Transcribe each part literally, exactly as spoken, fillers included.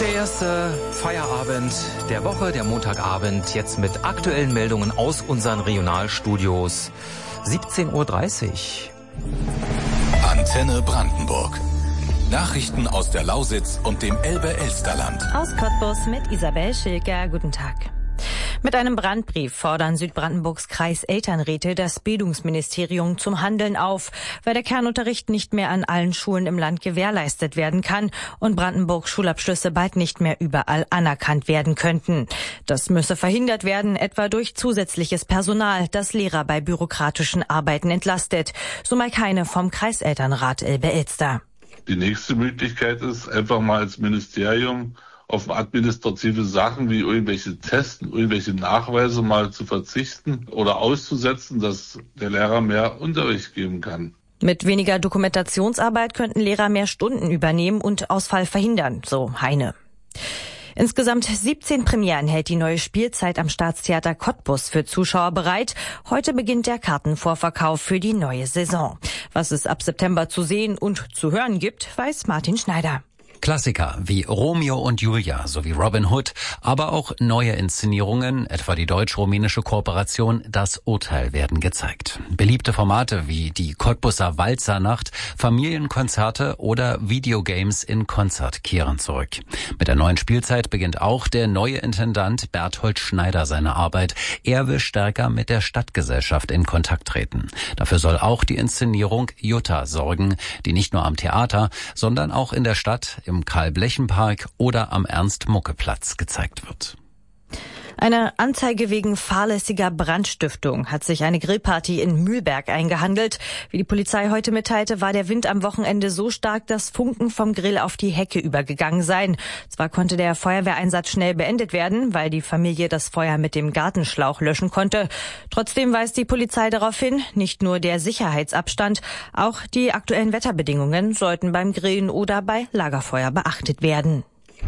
Der erste Feierabend der Woche, der Montagabend, jetzt mit aktuellen Meldungen aus unseren Regionalstudios. siebzehn Uhr dreißig. Antenne Brandenburg. Nachrichten aus der Lausitz und dem Elbe-Elsterland. Aus Cottbus mit Isabel Schilker. Guten Tag. Mit einem Brandbrief fordern Südbrandenburgs Kreiselternräte das Bildungsministerium zum Handeln auf, weil der Kernunterricht nicht mehr an allen Schulen im Land gewährleistet werden kann und Brandenburgs Schulabschlüsse bald nicht mehr überall anerkannt werden könnten. Das müsse verhindert werden, etwa durch zusätzliches Personal, das Lehrer bei bürokratischen Arbeiten entlastet. So Mike Heine vom Kreiselternrat Elbe-Elster. Die nächste Möglichkeit ist, einfach mal als Ministerium auf administrative Sachen wie irgendwelche Tests, irgendwelche Nachweise mal zu verzichten oder auszusetzen, dass der Lehrer mehr Unterricht geben kann. Mit weniger Dokumentationsarbeit könnten Lehrer mehr Stunden übernehmen und Ausfall verhindern, so Heine. Insgesamt siebzehn Premieren hält die neue Spielzeit am Staatstheater Cottbus für Zuschauer bereit. Heute beginnt der Kartenvorverkauf für die neue Saison. Was es ab September zu sehen und zu hören gibt, weiß Martin Schneider. Klassiker wie Romeo und Julia sowie Robin Hood, aber auch neue Inszenierungen, etwa die deutsch-rumänische Kooperation Das Urteil, werden gezeigt. Beliebte Formate wie die Cottbuser Walzernacht, Familienkonzerte oder Videogames in Konzert kehren zurück. Mit der neuen Spielzeit beginnt auch der neue Intendant Berthold Schneider seine Arbeit. Er will stärker mit der Stadtgesellschaft in Kontakt treten. Dafür soll auch die Inszenierung Jutta sorgen, die nicht nur am Theater, sondern auch in der Stadt, im Karl-Blechen-Park oder am Ernst-Mucke-Platz gezeigt wird. Eine Anzeige wegen fahrlässiger Brandstiftung hat sich eine Grillparty in Mühlberg eingehandelt. Wie die Polizei heute mitteilte, war der Wind am Wochenende so stark, dass Funken vom Grill auf die Hecke übergegangen seien. Zwar konnte der Feuerwehreinsatz schnell beendet werden, weil die Familie das Feuer mit dem Gartenschlauch löschen konnte. Trotzdem weist die Polizei darauf hin, nicht nur der Sicherheitsabstand, auch die aktuellen Wetterbedingungen sollten beim Grillen oder bei Lagerfeuer beachtet werden.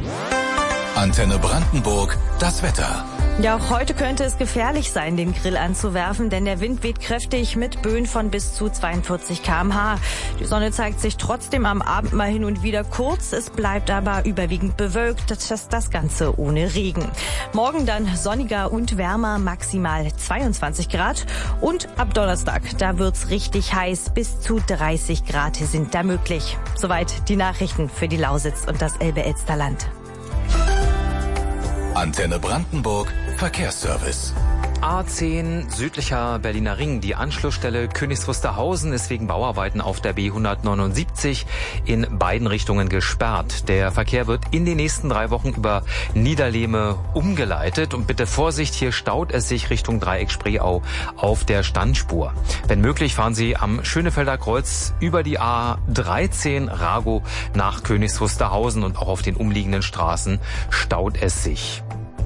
Antenne Brandenburg, das Wetter. Ja, auch heute könnte es gefährlich sein, den Grill anzuwerfen, denn der Wind weht kräftig mit Böen von bis zu zweiundvierzig Kilometer pro Stunde. Die Sonne zeigt sich trotzdem am Abend mal hin und wieder kurz. Es bleibt aber überwiegend bewölkt, das, das Ganze ohne Regen. Morgen dann sonniger und wärmer, maximal zweiundzwanzig Grad. Und ab Donnerstag, da wird's richtig heiß, bis zu dreißig Grad sind da möglich. Soweit die Nachrichten für die Lausitz und das Elbe-Elsterland. Antenne Brandenburg, Verkehrsservice. A zehn südlicher Berliner Ring. Die Anschlussstelle Königs Wusterhausen ist wegen Bauarbeiten auf der B hundertneunundsiebzig in beiden Richtungen gesperrt. Der Verkehr wird in den nächsten drei Wochen über Niederlehme umgeleitet. Und bitte Vorsicht, hier staut es sich Richtung Dreieck Spreeau auf der Standspur. Wenn möglich, fahren Sie am Schönefelder Kreuz über die A dreizehn Rago nach Königs Wusterhausen und auch auf den umliegenden Straßen staut es sich.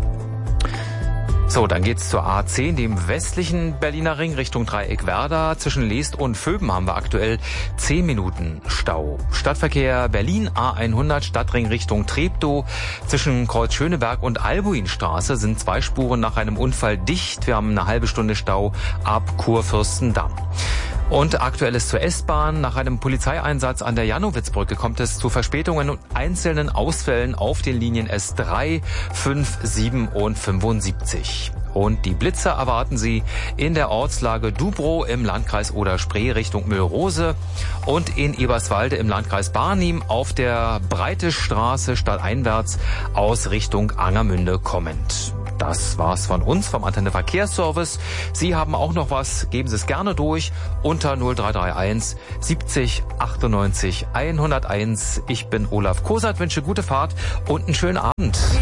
So, dann geht's zur A zehn, dem westlichen Berliner Ring Richtung Dreieck Werder. Zwischen Leest und Vöben haben wir aktuell zehn Minuten Stau. Stadtverkehr Berlin A hundert, Stadtring Richtung Treptow. Zwischen Kreuz Schöneberg und Albuinstraße sind zwei Spuren nach einem Unfall dicht. Wir haben eine halbe Stunde Stau ab Kurfürstendamm. Und aktuelles zur S-Bahn. Nach einem Polizeieinsatz an der Janowitzbrücke kommt es zu Verspätungen und einzelnen Ausfällen auf den Linien S drei, fünf, sieben und fünfundsiebzig. Und die Blitzer erwarten Sie in der Ortslage Dubrow im Landkreis Oder-Spree Richtung Müllrose und in Eberswalde im Landkreis Barnim auf der Breitestraße stadteinwärts aus Richtung Angermünde kommend. Das war's von uns, vom Antenne Verkehrsservice. Sie haben auch noch was, geben Sie es gerne durch unter null drei drei eins siebzig achtundneunzig hunderteins. Ich bin Olaf Kosat, wünsche gute Fahrt und einen schönen Abend.